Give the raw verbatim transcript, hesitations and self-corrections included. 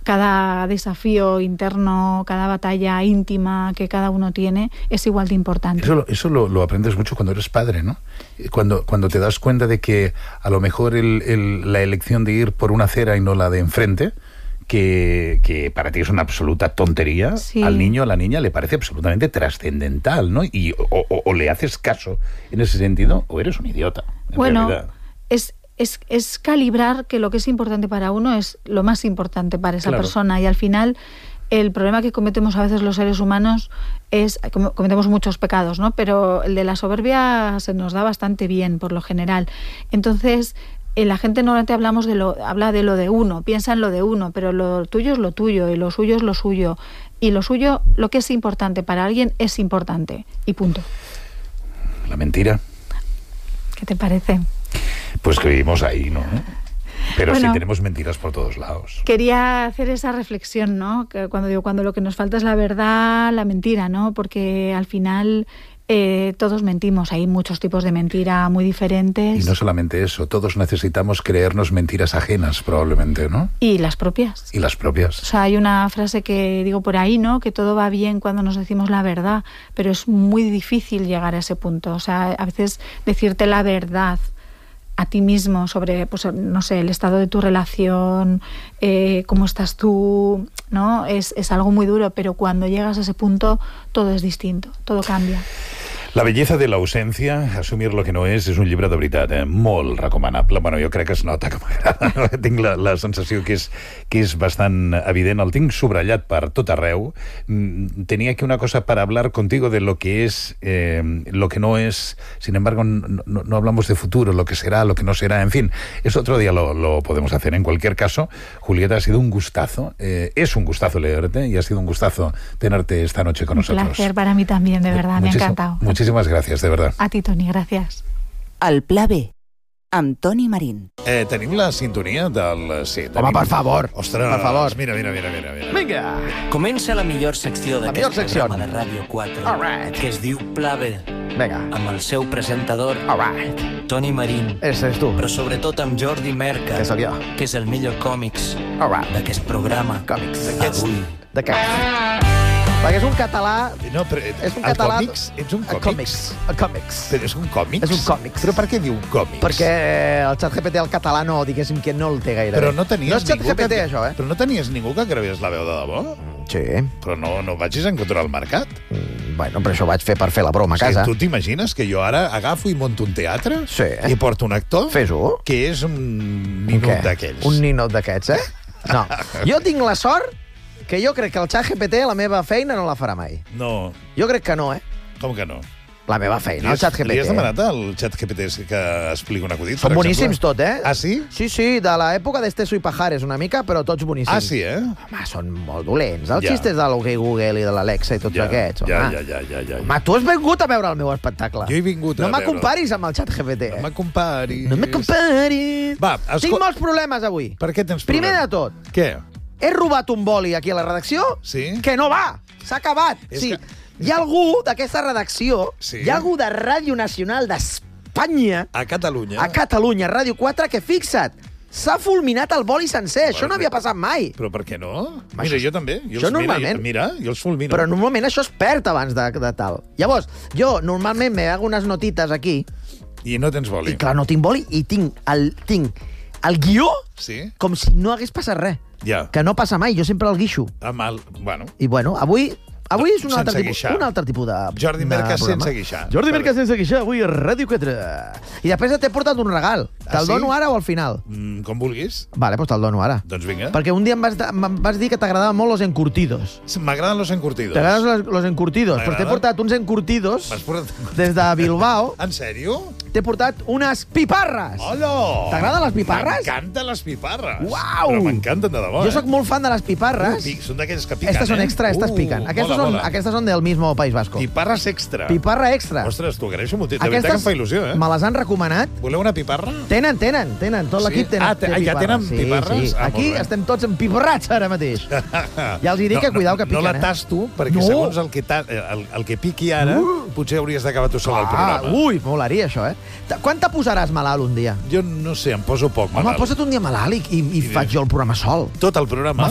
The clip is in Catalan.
cada desafío interno, cada batalla íntima que cada uno tiene es igual de importante. Eso, eso lo, lo aprendes mucho cuando eres padre, ¿no? Cuando, cuando te das cuenta de que a lo mejor el, el, la elección de ir por una acera y no la de enfrente, que, que para ti es una absoluta tontería, sí. Al niño, a la niña le parece absolutamente trascendental, ¿no? Y o, o, o le haces caso en ese sentido, o eres un idiota, en bueno, realidad. es... Es, es calibrar que lo que es importante para uno es lo más importante para esa claro. persona, y al final el problema que cometemos a veces los seres humanos es, cometemos muchos pecados, ¿no? Pero el de la soberbia se nos da bastante bien por lo general. Entonces eh, la gente normalmente hablamos de lo, habla de lo de uno, piensa en lo de uno, pero lo tuyo es lo tuyo y lo suyo es lo suyo, y lo suyo, lo que es importante para alguien es importante, y punto. La mentira. ¿Qué te parece? Pues que vivimos ahí, ¿no? Pero bueno, sí tenemos mentiras por todos lados. Quería hacer esa reflexión, ¿no? Que cuando digo, cuando lo que nos falta es la verdad, la mentira, ¿no? Porque al final eh, todos mentimos, hay muchos tipos de mentira muy diferentes. Y no solamente eso, todos necesitamos creernos mentiras ajenas, probablemente, ¿no? Y las propias. Y las propias. O sea, hay una frase que digo por ahí, ¿no? Que todo va bien cuando nos decimos la verdad, pero es muy difícil llegar a ese punto. O sea, a veces decirte la verdad a ti mismo sobre, pues no sé, el estado de tu relación, eh, cómo estás tú, ¿no? Es, es algo muy duro, pero cuando llegas a ese punto todo es distinto, todo cambia. La belleza de l'ausencia, assumir lo que no és, és un llibre de veritat, eh? Molt recomanable. Bueno, jo crec que es nota que m'agrada, no? Tinc la, la sensació que és, que és bastant evident. El tinc subratllat per tot arreu. Tenía aquí una cosa para hablar contigo de lo que es, eh, lo que no es. Sin embargo, no, no, no hablamos de futuro, lo que será, lo que no será. En fin, eso otro día lo, lo podemos hacer. En cualquier caso, Julieta, ha sido un gustazo. Eh, es un gustazo leerte y ha sido un gustazo tenerte esta noche con un nosotros. Un placer para mí también, de verdad, eh, me ha encantado. Muchísimas gracias, de verdad. A ti, Toni, gràcies. El Pla B, amb Toni Marín. Eh, tenim la sintonia del... Sí, tenim... Home, per favor. Ostres, per favor. Mira, mira, mira, mira, mira. Vinga. Comença la millor secció d'aquest programa de Ràdio quatre, right. que es diu Pla B. Vinga. Amb el seu presentador, right. Toni Marín. Ese és tu. Però sobretot amb Jordi Merca, que sóc jo. Que és el millor còmics right. d'aquest programa. Còmics. Avui. D'aquest. Perquè és un català... No, però és un català... còmics? Ets un còmics? Còmics. A còmics. Però és un còmics? És un còmics. Però per què diu còmics? Perquè el ChatGPT al català no, diguéssim que no el té gaire. Però no tenies no és ChatGPT, que... això, eh? Però no tenies ningú que gravés la veu de debò? Sí. Però no, no vagis a encontrar el mercat? Mm, bueno, però això ho vaig fer per fer la broma a casa. O sigui, tu t'imagines que jo ara agafo i monto un teatre? Sí. I porto un actor? Fes-ho. Que és un ninot d'aquells. Un ninot d'aquests, eh? No. Jo tinc la sort que jo crec que el ChatGPT la meva feina no la farà mai. No. Jo crec que no, eh? Com que no? La meva feina, el ChatGPT. Li has demanat al ChatGPT que expliqui un acudit, Són boníssims tot, eh? Ah, sí? Sí, sí, de l'època d'Esteso i Pajares una mica, però tots boníssims. Ah, sí, eh? Home, són molt dolents. Els ja. xistes de l'Ok Google i de l'Alexa i tots ja, aquests. Ja, home. ja, ja, ja, ja. Home, tu has vingut a veure el meu espectacle. Jo he vingut a no veure. No me comparis amb el ChatGPT. No me comparis. No me comparis. Va, escol... Tinc molts problemes avui. Per què tens Primer problemes? de tot. Què? He robat un boli aquí a la redacció sí? que no va. S'ha acabat. És sí. que... Hi ha algú d'aquesta redacció, sí? hi ha algú de Ràdio Nacional d'Espanya, a Catalunya, a Catalunya, Ràdio quatre, que fixa't, s'ha fulminat el boli sencer. Bueno, això no havia passat mai. Però per què no? Ma, mira, això, jo també. Jo això els, normalment. Mira, mira, jo els fulmino. Però normalment això es perd abans de, de tal. Llavors, jo normalment me hago unes notites aquí. I no tens boli. I clar, no tinc boli i tinc el, tinc el guió sí? com si no hagués passat res. Ja. Que no passa mai, jo sempre el guixo. Ah, mal. Bueno. I bueno, avui... Avui és un altre, tipus, guixar. un altre tipus de Jordi Merca programa. sense guixar. Jordi Merca sense guixar, avui a Ràdio quatre. I després t'he portat un regal. Te'l ah, sí? dono ara o al final? Mm, com vulguis. Vale, doncs te'l dono ara. Doncs vinga. Perquè un dia em vas, em vas dir que t'agradaven molt los encurtidos. M'agraden los encurtidos. T'agraden los, los encurtidos. Però t'he portat uns encurtidos portat... des de Bilbao. En sèrio? T'he portat unes piparres. Hola! T'agraden les piparres? M'encanten les piparres. Uau! Però m'encanten de debò, Jo sóc molt fan de les piparres. Uh, són d'aquelles que piquen, Estas són extra, eh? estas uh, piquen. Aquestes, mola, són, mola. aquestes són del mismo País Vasco. Piparres extra. Piparra extra. Ostres, t'ho agraeixo molt. De veritat que em fa il·lusió, eh? Me les han recomanat. Voleu una piparra? Tenen, tenen, tenen. Tot Sí? l'equip tenen, Ah, té te- ah, ja tenen sí, piparres? Sí. Ah, Aquí molt bé. estem tots empiparrats ara mateix. Ja els hi dic No, que cuidao que no, piquen, no la eh? tasto, perquè No. segons el que, ta, el, el que piqui ara, Uh. potser hauries d'acabar tu sol al Ah, programa. ui, molaria això, eh? Ta- Quan te posaràs malalt un dia? Jo no sé, em poso poc Home, malalt. posa't un dia malalt i, i, i faig jo el programa sol. Tot el programa.